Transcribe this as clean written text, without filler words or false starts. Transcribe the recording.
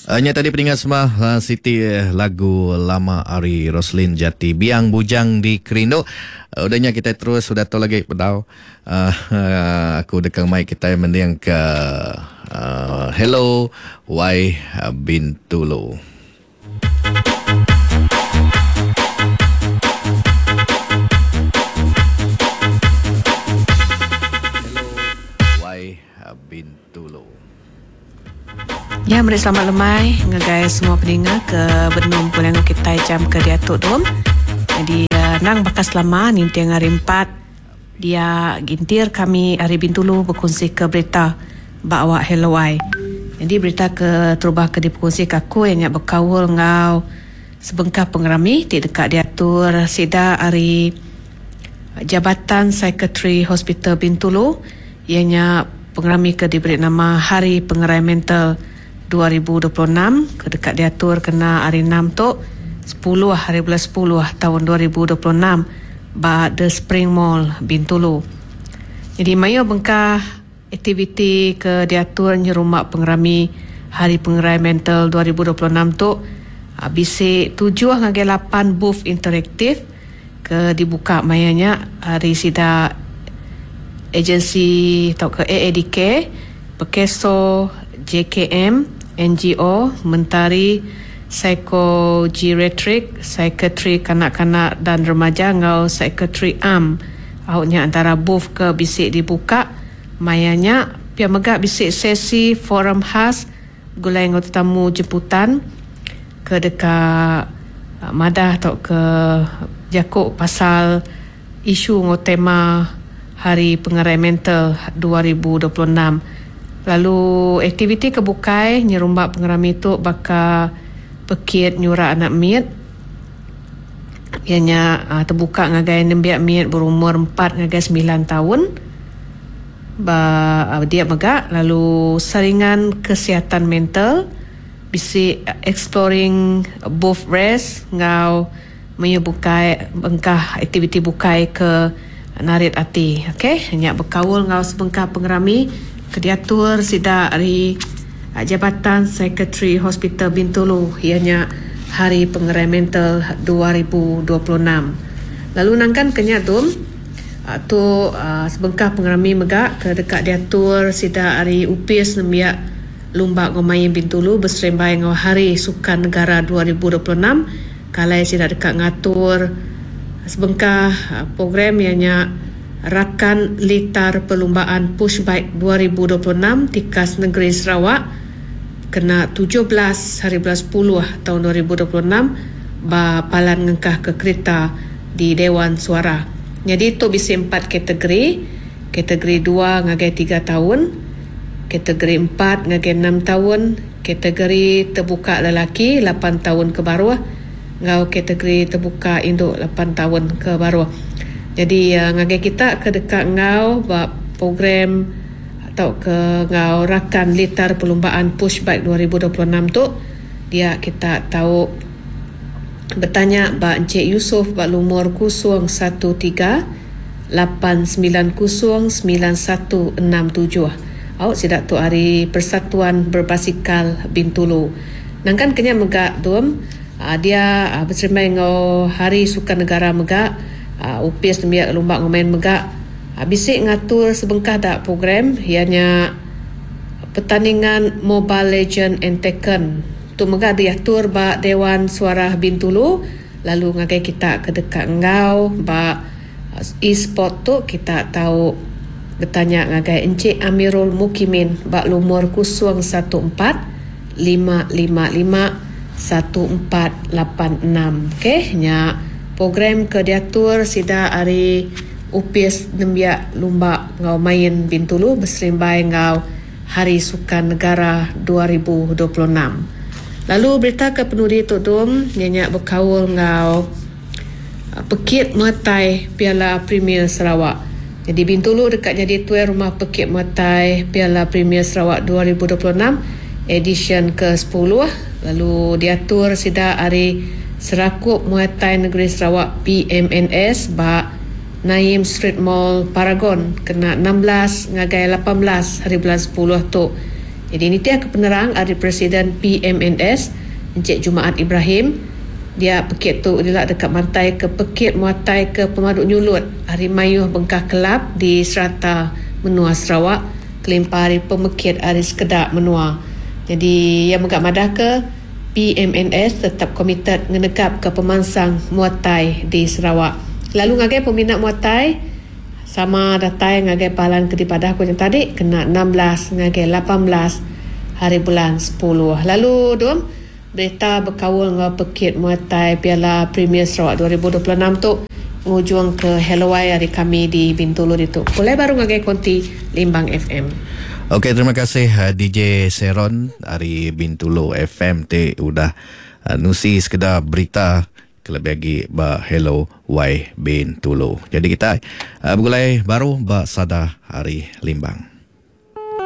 Nya tadi pendengar semua Siti lagu lama Ari Roslin Jati Biang Bujang di Kerindo. Udahnya kita terus sudah tahu lagi pedau. Aku dekang mic kita mendiang ke Hello Why Bintulu. Hello Why Bintulu. Ya, mari selamat lemai ngagai semua pendengar ke benum pulang kita jam ke dia tu dom. Jadi nang bakas lama ni tiang hari 4 dia gintir kami hari Bintulu berkongsi ke berita bawa Hello Why. Jadi berita ke terubah ke dipekongsi ke aku yang nak berkawal ngau sebengkah pengerami di dekat diatur sida hari Jabatan Psikiatri Hospital Bintulu ianya pengerami ke diberi nama Hari Pengerai Mental 2026 ke dekat diatur kena hari 6 tu 10 hari bulan 10 tahun 2026 ba The Spring Mall Bintulu. Jadi mayo bengkah aktiviti ke diatur nyerumak pengerami Hari Pengerai Mental 2026 tu bisik 7 ngagai 8 booth interaktif ke dibuka mayanya hari sida agensi atau ke AADK, Pekeso, JKM, NGO, Mentari, Psychogeriatric, Psikiatri Kanak-kanak dan Remaja ngau Psikiatri Am. Autnya antara booth ke bisik dibuka, mayanya pihak megak bisik sesi forum khas gulai ngau tetamu jemputan ke dekat madah atau ke jakuk pasal isu ngau tema Hari Pengerai Mental 2026. Lalu aktiviti kebukai nyerumbak pengerami tu bakal pekit nyura anak miet. Ianya terbuka ngagai nembiak miet berumur 4 ngagai 9 tahun. Dia megak lalu saringan kesihatan mental bisi exploring both rest ngau menyebukai bengkah aktiviti bukai ke narit ati. Okey, hanya berkawal ngau sebengkah pengerami kediatur sida hari Jabatan Psikiatri Hospital Bintulu ianya Hari Pengerai Mental 2026. Lalu nangkan kenyadum tu sebengkah pengerami megak ke dekat diatur sida hari upis nembiak lumba ngomayin Bintulu berserembai ngau Hari Sukan Negara 2026 kalai sida dekat ngatur sebengkah program ianya Rakan Litar Perlumbaan Pushbike 2026 Tikas Negeri Sarawak kena 17 hari bulan 10 tahun 2026 ba palan ngengkah ke kereta di Dewan Suara. Jadi itu bisa 4 kategori. Kategori 2 ngagai 3 tahun, kategori 4 ngagai 6 tahun, kategori terbuka lelaki 8 tahun ke bawah, ngau kategori terbuka induk 8 tahun ke bawah. Jadi ngagai kita ke dekat ngau buat program atau ke ngau Rakan Litar Perlumbaan Pushbike 2026 tu dia kita tahu bertanya ba Encik Yusof ba lumur 013 8909167. Awak sidak tu hari Persatuan Berbasikal Bintulu. Nangkan kenya megak tuam dia bersermai ngau Hari Sukan Negara megak upis tembiak lomba ngomain megak bisik ngatur sebengkah tak program ianya pertandingan Mobile Legend and Tekken tu megak diatur ba Dewan Suara Bintulu. Lalu ngagai kita ke dekat ngau ba e-sport tu kita tahu bertanya ngagai Encik Amirul Mukimin ba lumur 014 555 1486. Okey nya program ke diatur sida hari upis nembiak lumba ngau main Bintulu berserembai ngau Hari Sukan Negara 2026. Lalu berita ke penuri tu dum nyanyak berkawal ngau Pekit Metai Piala Premier Sarawak. Jadi Bintulu dekat jadi tuan rumah Pekit Metai Piala Premier Sarawak 2026 edisi ke-10. Lalu diatur sida hari Serakup Muay Thai Negeri Sarawak PMNS ba Naim Street Mall Paragon kena 16 ngagai 18 hari bulan 10 tu Jadi ini tiada kepenerang dari Presiden PMNS Encik Jumaat Ibrahim. Dia pekit tu dia dekat mantai ke Pekit Muatai ke Pemaduk Nyulut hari Mayuh Bengkah Kelab di Serata Menua Sarawak kelimpah hari pemekit hari Sekedak Menua. Jadi yang megak madah ke PMNS tetap komited ngenegap ke pemansang Muatai di Sarawak. Lalu ngagai peminat Muatai sama datai ngagai pahalan kedipadah aku yang tadi kena 16 ngagai 18 hari bulan 10. Lalu dom berita berkawal dengan Pekit Muatai Piala Premier Sarawak 2026 tu ngujung ke Helawai hari kami di Bintulu itu. Boleh baru ngagai konti Limbang FM. Okey, terima kasih DJ Seron dari Bintulu FM te udah nusi sekedar berita kelebih lagi ba Hello Y Bintulu. Jadi kita bergulai baru ba sada hari Limbang.